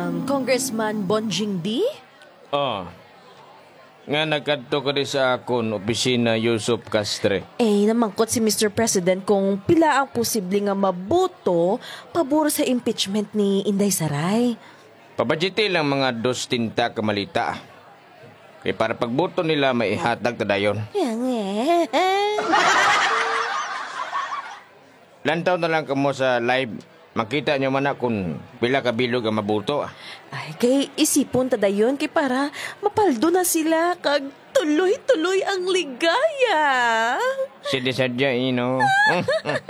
Ang Congressman Bonjing D? Oh. Nga nagkadto ko di sa akon opisina Yusuf Castre. Namangkot si Mr. President kung pila ang posible nga maboto pabor sa impeachment ni Inday Saray. Pabajiti lang mga 2 kamalita. Kaya para pagboto nila may ihatag tadayon. Lantaw na lang kamo sa live. Makita nyo man na kung pila kabilog ang mabuto. Ay, kay isipon tadayon kay para mapaldo na sila kag tuloy-tuloy ang ligaya. Sidi sadya,